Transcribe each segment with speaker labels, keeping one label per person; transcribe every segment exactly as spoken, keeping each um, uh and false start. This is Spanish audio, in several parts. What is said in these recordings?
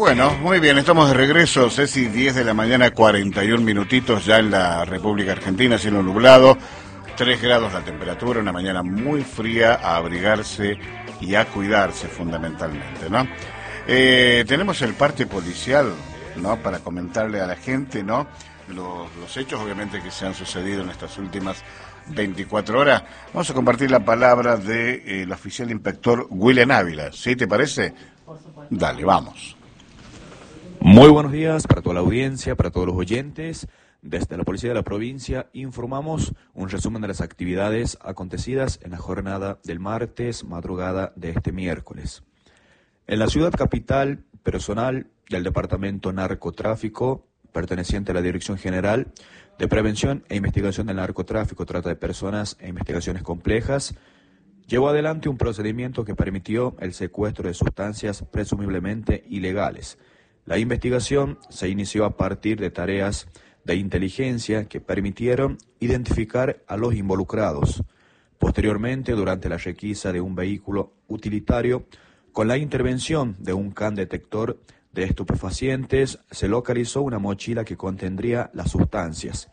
Speaker 1: Bueno, muy bien, estamos de regreso, Ceci, diez de la mañana, cuarenta y un minutitos ya en la República Argentina, cielo nublado, tres grados la temperatura, una mañana muy fría, a abrigarse y a cuidarse fundamentalmente, ¿no? Eh, tenemos el parte policial, ¿no? Para comentarle a la gente, ¿no? Los, los hechos, obviamente, que se han sucedido en estas últimas veinticuatro horas. Vamos a compartir la palabra del de, eh, oficial inspector William Ávila, ¿sí te parece?
Speaker 2: Por supuesto.
Speaker 1: Dale, vamos.
Speaker 3: Muy buenos días para toda la audiencia, para todos los oyentes. Desde la Policía de la Provincia informamos un resumen de las actividades acontecidas en la jornada del martes, madrugada de este miércoles. En la ciudad capital, personal del Departamento Narcotráfico, perteneciente a la Dirección General de Prevención e Investigación del Narcotráfico, Trata de Personas e Investigaciones Complejas, llevó adelante un procedimiento que permitió el secuestro de sustancias presumiblemente ilegales. La investigación se inició a partir de tareas de inteligencia que permitieron identificar a los involucrados. Posteriormente, durante la requisa de un vehículo utilitario, con la intervención de un can detector de estupefacientes, se localizó una mochila que contendría las sustancias.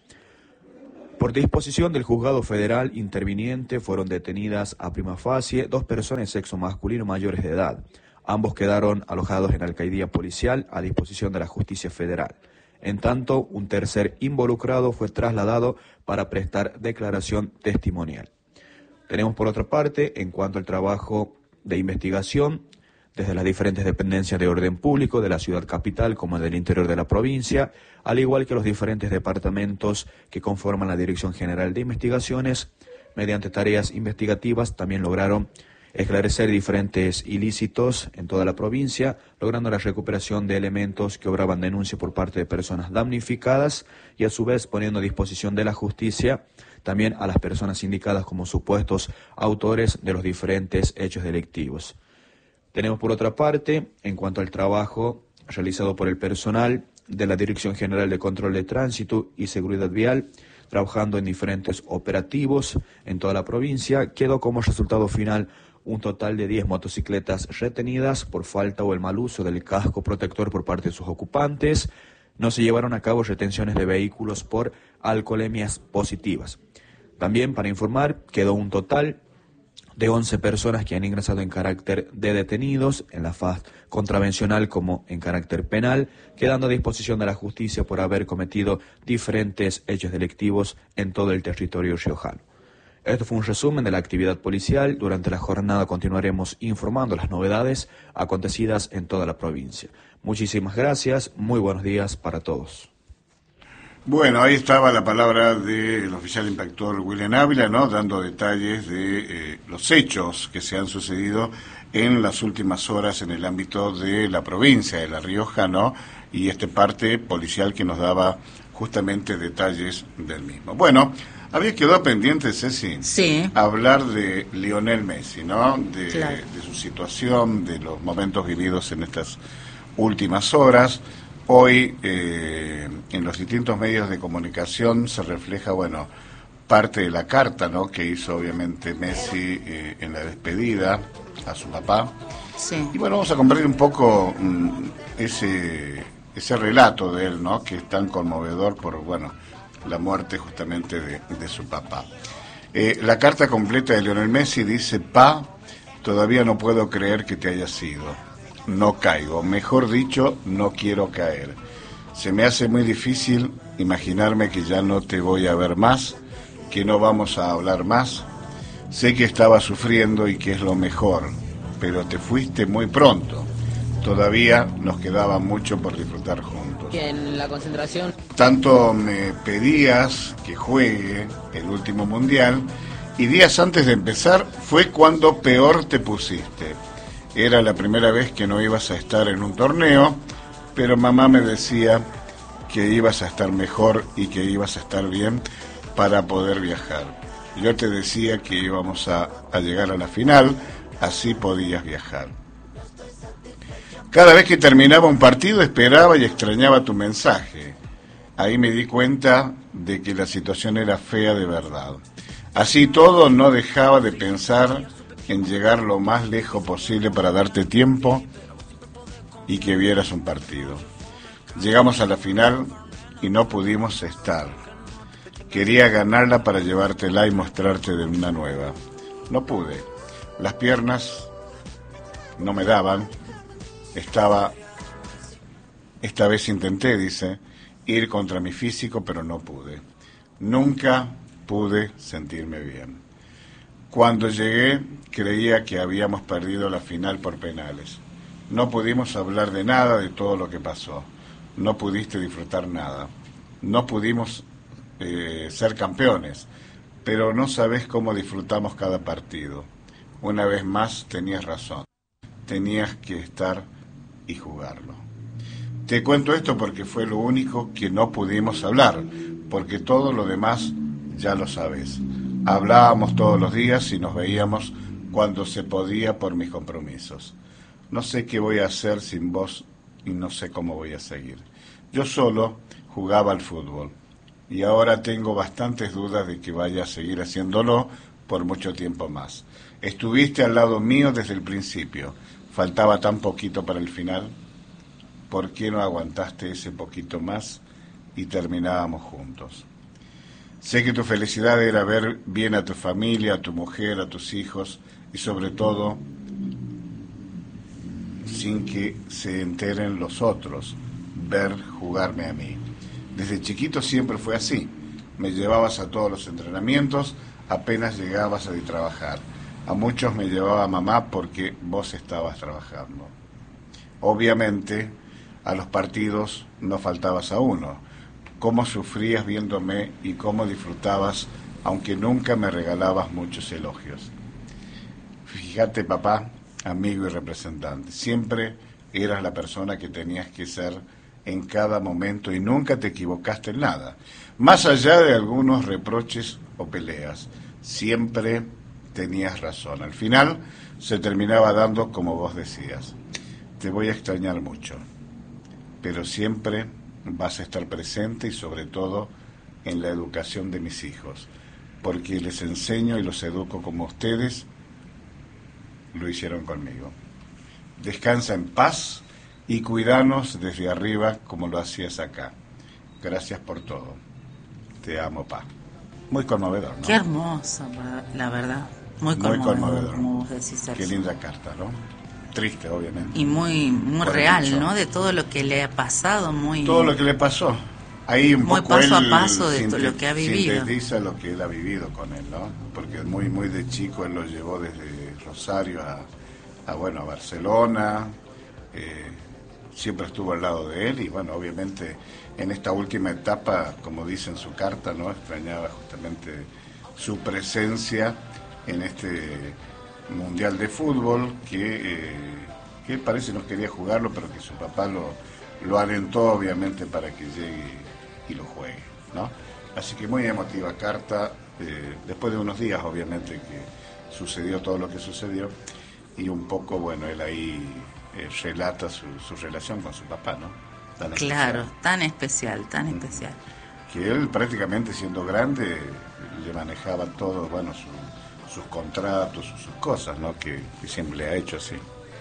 Speaker 3: Por disposición del juzgado federal interviniente fueron detenidas a prima facie dos personas de sexo masculino mayores de edad. Ambos quedaron alojados en la alcaidía policial a disposición de la justicia federal. En tanto, un tercer involucrado fue trasladado para prestar declaración testimonial. Tenemos por otra parte, en cuanto al trabajo de investigación, desde las diferentes dependencias de orden público de la ciudad capital como del interior de la provincia, al igual que los diferentes departamentos que conforman la Dirección General de Investigaciones, mediante tareas investigativas también lograron esclarecer diferentes ilícitos en toda la provincia, logrando la recuperación de elementos que obraban denuncia por parte de personas damnificadas y a su vez poniendo a disposición de la justicia también a las personas indicadas como supuestos autores de los diferentes hechos delictivos. Tenemos por otra parte, en cuanto al trabajo realizado por el personal de la Dirección General de Control de Tránsito y Seguridad Vial, trabajando en diferentes operativos en toda la provincia, quedó como resultado final un total de diez motocicletas retenidas por falta o el mal uso del casco protector por parte de sus ocupantes. No se llevaron a cabo retenciones de vehículos por alcoholemias positivas. También, para informar, quedó un total de once personas que han ingresado en carácter de detenidos en la faz contravencional como en carácter penal, quedando a disposición de la justicia por haber cometido diferentes hechos delictivos en todo el territorio riojano. Esto fue un resumen de la actividad policial. Durante la jornada continuaremos informando las novedades acontecidas en toda la provincia. Muchísimas gracias, muy buenos días para todos.
Speaker 1: Bueno, ahí estaba la palabra del oficial inspector William Ávila, ¿no? Dando detalles de eh, los hechos que se han sucedido en las últimas horas en el ámbito de la provincia de La Rioja, ¿no? Y este parte policial que nos daba justamente detalles del mismo. Bueno, había quedado pendiente, Ceci,
Speaker 2: sí.
Speaker 1: hablar de Lionel Messi, ¿no? De,
Speaker 2: claro.
Speaker 1: de su situación, de los momentos vividos en estas últimas horas. Hoy, eh, en los distintos medios de comunicación se refleja, bueno, parte de la carta, ¿no?, que hizo obviamente Messi eh, en la despedida a su papá.
Speaker 2: Sí.
Speaker 1: Y bueno, vamos a compartir un poco mm, ese ese relato de él, ¿no?, que es tan conmovedor por, bueno, la muerte justamente de, de su papá. Eh, la carta completa de Lionel Messi dice: Pa, todavía no puedo creer que te hayas ido. No caigo, mejor dicho, no quiero caer. Se me hace muy difícil imaginarme que ya no te voy a ver más, que no vamos a hablar más. Sé que estaba sufriendo y que es lo mejor, pero te fuiste muy pronto. Todavía nos quedaba mucho por disfrutar juntos.
Speaker 2: En la concentración.
Speaker 1: Tanto me pedías que juegue el último mundial y días antes de empezar fue cuando peor te pusiste. Era la primera vez que no ibas a estar en un torneo, pero mamá me decía que ibas a estar mejor y que ibas a estar bien para poder viajar. Yo te decía que íbamos a, a llegar a la final, así podías viajar. Cada vez que terminaba un partido esperaba y extrañaba tu mensaje. Ahí me di cuenta de que la situación era fea de verdad. Así todo, no dejaba de pensar en llegar lo más lejos posible para darte tiempo y que vieras un partido. Llegamos a la final y no pudimos estar. Quería ganarla para llevártela y mostrarte de una nueva. No pude. Las piernas no me daban. Estaba... Esta vez intenté, dice, ir contra mi físico, pero no pude. Nunca pude sentirme bien. Cuando llegué, creía que habíamos perdido la final por penales. No pudimos hablar de nada de todo lo que pasó. No pudiste disfrutar nada. No pudimos eh, ser campeones, pero no sabés cómo disfrutamos cada partido. Una vez más tenías razón. Tenías que estar y jugarlo. Te cuento esto porque fue lo único que no pudimos hablar, porque todo lo demás ya lo sabes. Hablábamos todos los días y nos veíamos cuando se podía por mis compromisos. No sé qué voy a hacer sin vos y no sé cómo voy a seguir. Yo solo jugaba al fútbol y ahora tengo bastantes dudas de que vaya a seguir haciéndolo por mucho tiempo más. Estuviste al lado mío desde el principio. Faltaba tan poquito para el final. ¿Por qué no aguantaste ese poquito más y terminábamos juntos? Sé que tu felicidad era ver bien a tu familia, a tu mujer, a tus hijos y sobre todo sin que se enteren los otros, ver jugarme a mí. Desde chiquito siempre fue así. Me llevabas a todos los entrenamientos apenas llegabas a trabajar. A muchos me llevaba mamá porque vos estabas trabajando. Obviamente, a los partidos no faltabas a uno. Cómo sufrías viéndome y cómo disfrutabas, aunque nunca me regalabas muchos elogios. Fíjate, papá, amigo y representante, siempre eras la persona que tenías que ser en cada momento y nunca te equivocaste en nada. Más allá de algunos reproches o peleas, siempre tenías razón. Al final se terminaba dando como vos decías. Te voy a extrañar mucho, pero siempre vas a estar presente y sobre todo en la educación de mis hijos, porque les enseño y los educo como ustedes lo hicieron conmigo. Descansa en paz y cuidanos desde arriba como lo hacías acá. Gracias por todo. Te amo, pa. Muy conmovedor, ¿no?
Speaker 2: Qué hermoso, la verdad. Muy conmovedor,
Speaker 1: muy conmovedor.
Speaker 2: Como vos decís,
Speaker 1: Qué linda carta, ¿no? Triste, obviamente.
Speaker 2: Y muy muy
Speaker 1: por
Speaker 2: real, ¿no? De todo lo que le ha pasado, muy...
Speaker 1: Todo lo que le pasó. Ahí un
Speaker 2: muy
Speaker 1: poco
Speaker 2: paso
Speaker 1: él
Speaker 2: a paso de
Speaker 1: sinte,
Speaker 2: lo que ha vivido.
Speaker 1: Sintetiza lo que él ha vivido con él, ¿no? Porque muy muy de chico él lo llevó desde Rosario a, a bueno, a Barcelona. Eh, siempre estuvo al lado de él y bueno, obviamente en esta última etapa, como dice en su carta, ¿no? Extrañaba justamente su presencia en este mundial de fútbol que, eh, que él parece no quería jugarlo, pero que su papá lo, lo alentó obviamente para que llegue y lo juegue, ¿no? Así que muy emotiva carta, eh, después de unos días obviamente que sucedió todo lo que sucedió y un poco, bueno, él ahí eh, relata su, su relación con su papá, ¿no?
Speaker 2: Tan claro, especial. tan especial, tan mm. especial.
Speaker 1: Que él prácticamente siendo grande le manejaba todo, bueno, su sus contratos, sus cosas, ¿no? Que, que siempre le ha hecho así.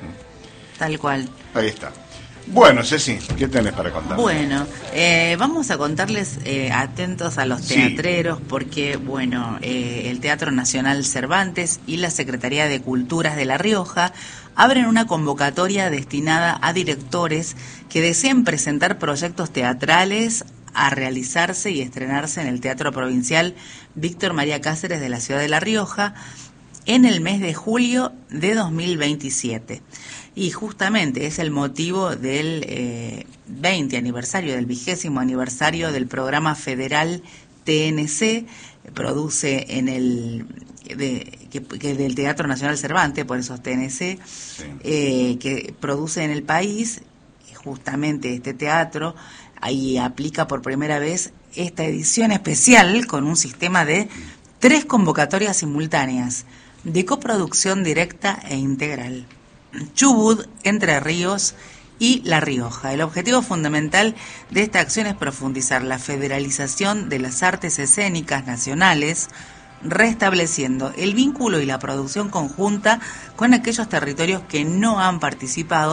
Speaker 2: Tal cual.
Speaker 1: Ahí está. Bueno, Ceci, ¿qué tenés para contar?
Speaker 2: Bueno, eh, vamos a contarles, eh, atentos a los teatreros, sí. porque, bueno, eh, el Teatro Nacional Cervantes y la Secretaría de Culturas de La Rioja abren una convocatoria destinada a directores que deseen presentar proyectos teatrales a realizarse y estrenarse en el Teatro Provincial Víctor María Cáceres de la ciudad de La Rioja en el mes de julio de dos mil veintisiete. Y justamente es el motivo del eh, veinte aniversario, del vigésimo aniversario del programa federal T N C, produce en el de, que, que del Teatro Nacional Cervantes, por eso es T N C, sí. eh, que produce en el país justamente este teatro. Ahí aplica por primera vez esta edición especial con un sistema de tres convocatorias simultáneas de coproducción directa e integral. Chubut, Entre Ríos y La Rioja. El objetivo fundamental de esta acción es profundizar la federalización de las artes escénicas nacionales, restableciendo el vínculo y la producción conjunta con aquellos territorios que no han participado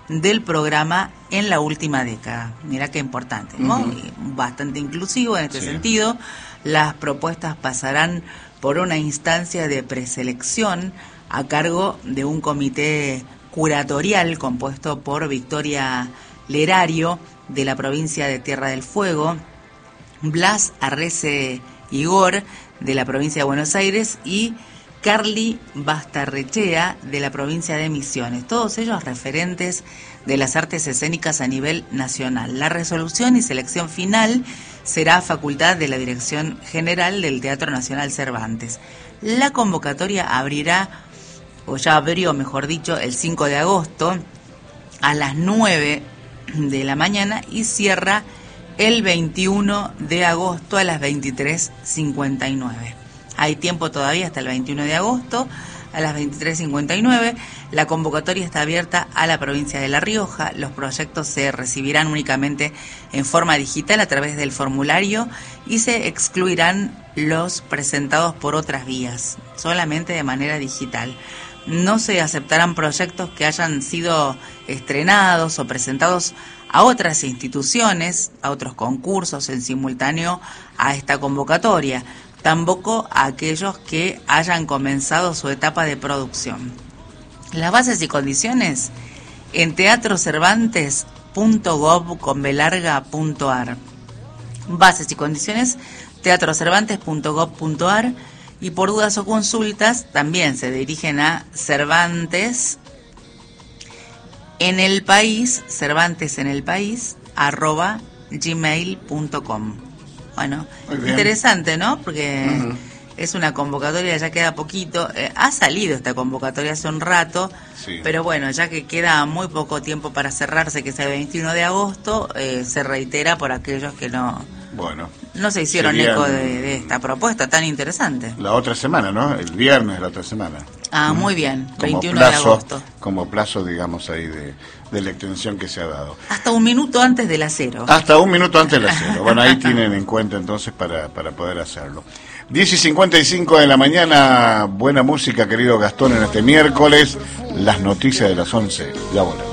Speaker 2: del programa en la última década. Mirá qué importante, ¿no?
Speaker 1: Uh-huh.
Speaker 2: Bastante inclusivo en este
Speaker 1: sí.
Speaker 2: sentido. Las propuestas pasarán por una instancia de preselección a cargo de un comité curatorial compuesto por Victoria Lerario, de la provincia de Tierra del Fuego, Blas Arrece Igor, de la provincia de Buenos Aires, y Carly Bastarrechea, de la provincia de Misiones, todos ellos referentes de las artes escénicas a nivel nacional. La resolución y selección final será facultad de la Dirección General del Teatro Nacional Cervantes. La convocatoria abrirá, o ya abrió, mejor dicho, el cinco de agosto a las nueve de la mañana y cierra el veintiuno de agosto a las veintitrés cincuenta y nueve. Hay tiempo todavía hasta el veintiuno de agosto a las veintitrés cincuenta y nueve. La convocatoria está abierta a la provincia de La Rioja. Los proyectos se recibirán únicamente en forma digital a través del formulario y se excluirán los presentados por otras vías, solamente de manera digital. No se aceptarán proyectos que hayan sido estrenados o presentados a otras instituciones, a otros concursos en simultáneo a esta convocatoria, tampoco a aquellos que hayan comenzado su etapa de producción. Las bases y condiciones en teatro cervantes punto gov con b larga punto a r. Bases y condiciones teatro cervantes punto gov punto a r, y por dudas o consultas también se dirigen a Cervantes en el país, Cervantes en el país, arroba gmail punto com. Bueno, interesante, ¿no? Porque uh-huh. es una convocatoria, ya queda poquito. Eh, ha salido esta convocatoria hace un rato, sí. pero bueno, ya que queda muy poco tiempo para cerrarse, que es el veintiuno de agosto, eh, se reitera por aquellos que no...
Speaker 1: Bueno,
Speaker 2: no se hicieron serían, eco de, de esta propuesta tan interesante.
Speaker 1: La otra semana, ¿no? El viernes de la otra semana.
Speaker 2: Ah, muy bien, como veintiuno
Speaker 1: plazo,
Speaker 2: de agosto.
Speaker 1: Como plazo, digamos, ahí de, de la extensión que se ha dado.
Speaker 2: Hasta un minuto antes de las cero.
Speaker 1: Hasta un minuto antes de las cero. Bueno, ahí tienen en cuenta entonces para, para poder hacerlo. diez y cincuenta y cinco de la mañana, buena música, querido Gastón, en este miércoles. Las noticias de las once. Ya volvemos.